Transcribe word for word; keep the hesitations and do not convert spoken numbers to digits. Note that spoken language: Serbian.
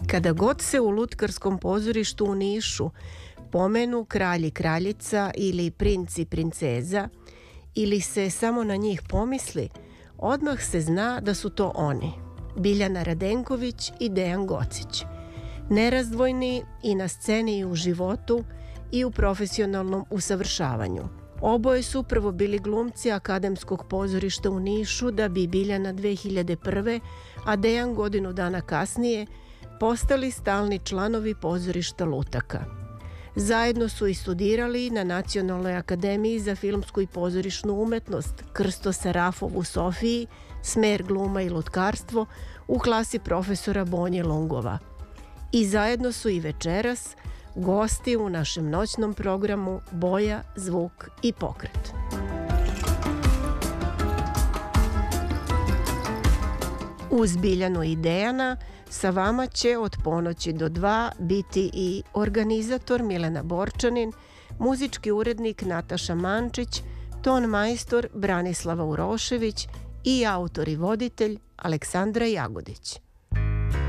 Kada god se u lutkarskom pozorištu u Nišu pomenu kralj i kraljica ili princ i princeza ili se samo na njih pomisli, odmah se zna da su to oni, Biljana Radenković i Dejan Gocić. Nerazdvojni i na sceni i u životu i u profesionalnom usavršavanju. Oboje su prvo bili glumci Akademskog pozorišta u Nišu, da bi Biljana dve hiljade prve. a Dejan godinu dana kasnije postali stalni članovi pozorišta Lutaka. Zajedno su i studirali na Nacionalnoj akademiji za filmsku i pozorišnu umetnost Krsto Sarafov u Sofiji, smer gluma i lutkarstvo u klasi profesora Bonje Longova. I zajedno su i večeras gosti u našem noćnom programu Boja, zvuk i pokret. Uz Biljanu i Dejana sa vama će od ponoći do dva biti i organizator Milena Borčanin, muzički urednik Nataša Mančić, ton majstor Branislava Urošević i autor i voditelj Aleksandra Jagodić.